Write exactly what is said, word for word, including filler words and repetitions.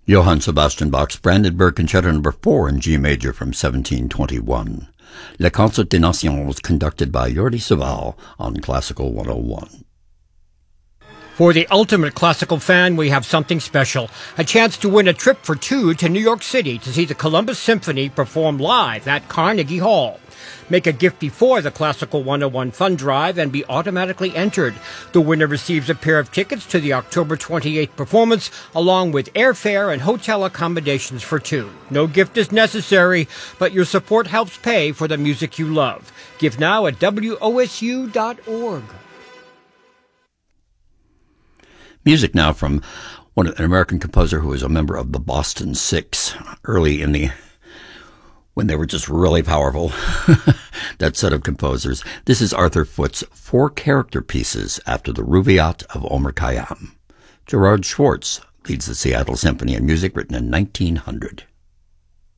Johann Sebastian Bach's Brandenburg Concerto Number four in G major from seventeen twenty-one. Le Concert des Nations was conducted by Jordi Savall on Classical one oh one. For the ultimate classical fan, we have something special. A chance to win a trip for two to New York City to see the Columbus Symphony perform live at Carnegie Hall. Make a gift before the Classical one oh one Fund Drive and be automatically entered. The winner receives a pair of tickets to the October twenty-eighth performance, along with airfare and hotel accommodations for two. No gift is necessary, but your support helps pay for the music you love. Give now at W O S U dot org. Music now from one an American composer who was a member of the Boston Six early in the when they were just really powerful, that set of composers. This is Arthur Foote's Four Character Pieces after the Rubaiyat of Omar Khayyam. Gerard Schwartz leads the Seattle Symphony in music written in nineteen hundred.